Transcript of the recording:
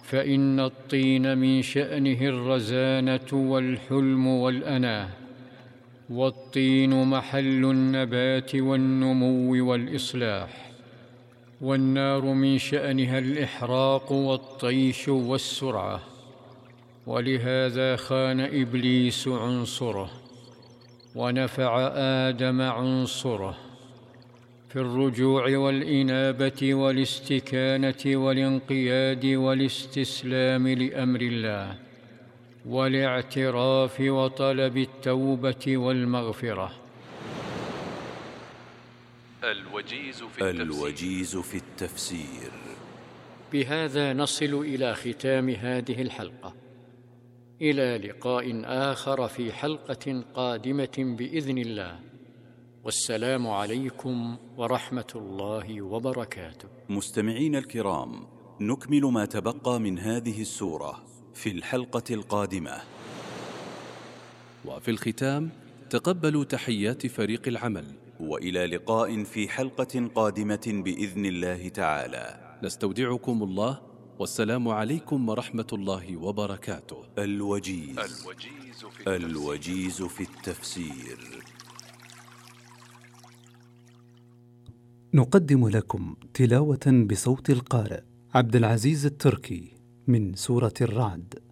فإن الطين من شأنه الرزانة والحلم والأناة، والطين محل النبات والنمو والإصلاح، والنار من شأنها الإحراق والطيش والسرعة. ولهذا خان إبليس عنصره ونفع آدم عنصره في الرجوع والإنابة والاستكانة والانقياد والاستسلام لأمر الله والاعتراف وطلب التوبة والمغفرة. الوجيز في التفسير. بهذا نصل إلى ختام هذه الحلقة، إلى لقاء آخر في حلقة قادمة بإذن الله، والسلام عليكم ورحمة الله وبركاته. مستمعين الكرام، نكمل ما تبقى من هذه السورة في الحلقة القادمة. وفي الختام تقبلوا تحيات فريق العمل، وإلى لقاء في حلقة قادمة بإذن الله تعالى. نستودعكم الله، والسلام عليكم ورحمة الله وبركاته. الوجيز في التفسير. نقدم لكم تلاوة بصوت القارئ عبد العزيز التركي من سورة الرعد.